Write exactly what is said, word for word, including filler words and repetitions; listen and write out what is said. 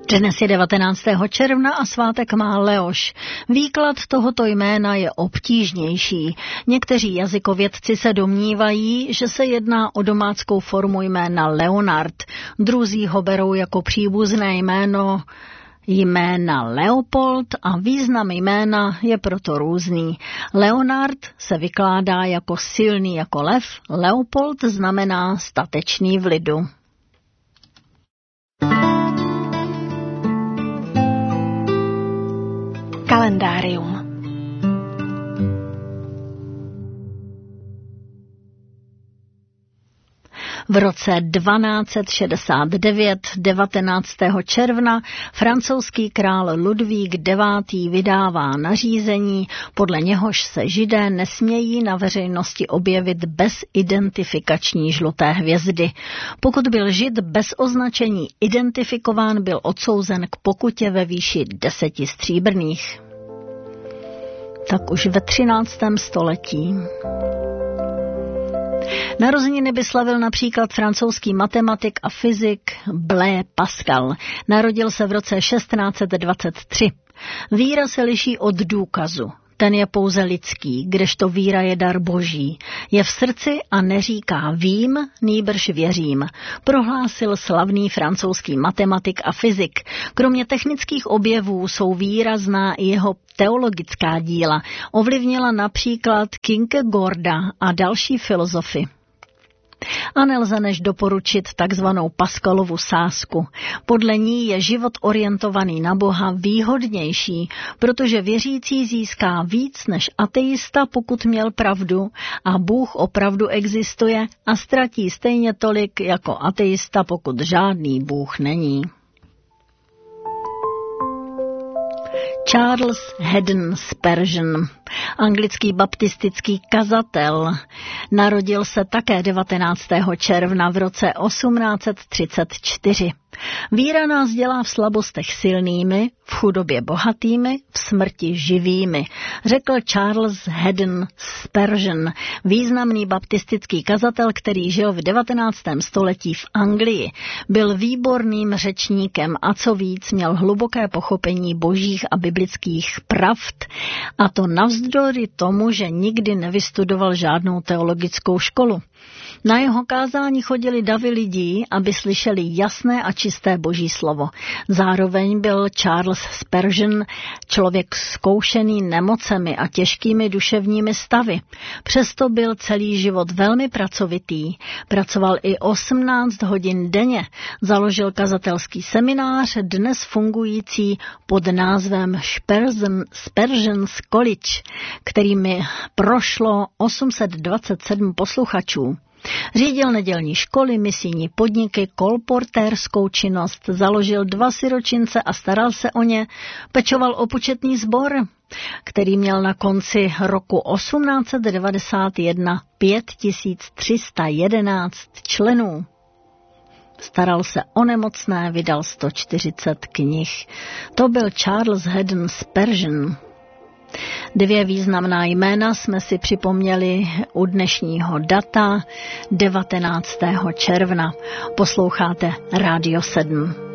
Dnes je devatenáctého června a svátek má Leoš. Výklad tohoto jména je obtížnější. Někteří jazykovědci se domnívají, že se jedná o domáckou formu jména Leonard. Druzí ho berou jako příbuzné jméno jména Leopold a význam jména je proto různý. Leonard se vykládá jako silný jako lev, Leopold znamená statečný v lidu. Kalendárium. V roce dvanáct set šedesát devět, devatenáctého června, francouzský král Ludvík devátý vydává nařízení, podle něhož se Židé nesmějí na veřejnosti objevit bez identifikační žluté hvězdy. Pokud byl Žid bez označení identifikován, byl odsouzen k pokutě ve výši deseti stříbrných. Tak už ve třináctém století. Narozeniny by slavil například francouzský matematik a fyzik Blaise Pascal. Narodil se v roce šestnáct set dvacet tři. Víra se liší od důkazu. Ten je pouze lidský, kdežto víra je dar boží. Je v srdci a neříká vím, nýbrž věřím, prohlásil slavný francouzský matematik a fyzik. Kromě technických objevů jsou výrazná i jeho teologická díla. Ovlivnila například Kierkegaarda a další filozofy. A nelze než doporučit takzvanou Pascalovu sázku. Podle ní je život orientovaný na Boha výhodnější, protože věřící získá víc než ateista, pokud měl pravdu, a Bůh opravdu existuje, a ztratí stejně tolik jako ateista, pokud žádný Bůh není. Charles Haddon Spurgeon, anglický baptistický kazatel, narodil se také devatenáctého června v roce osmnáct set třicet čtyři. Víra nás dělá v slabostech silnými, v chudobě bohatými, v smrti živými, řekl Charles Haddon Spurgeon, významný baptistický kazatel, který žil v devatenáctém století v Anglii. Byl výborným řečníkem a co víc, měl hluboké pochopení božích a biblických pravd, a to navzdory tomu, že nikdy nevystudoval žádnou teologickou školu. Na jeho kázání chodili davy lidí, aby slyšeli jasné a čisté boží slovo. Zároveň byl Charles Spurgeon člověk zkoušený nemocemi a těžkými duševními stavy. Přesto byl celý život velmi pracovitý. Pracoval i osmnáct hodin denně. Založil kazatelský seminář, dnes fungující pod názvem Spurgeon's College, kterými prošlo osm set dvacet sedm posluchačů. Řídil nedělní školy, misijní podniky, kolportérskou činnost, založil dva siročince a staral se o ně, pečoval o početný sbor, který měl na konci roku osmnáct set devadesát jedna pět tisíc tři sta jedenáct členů. Staral se o nemocné, vydal sto čtyřicet knih. To byl Charles Haddon Spurgeon. Dvě významná jména jsme si připomněli u dnešního data devatenáctého června. Posloucháte Rádio sedm.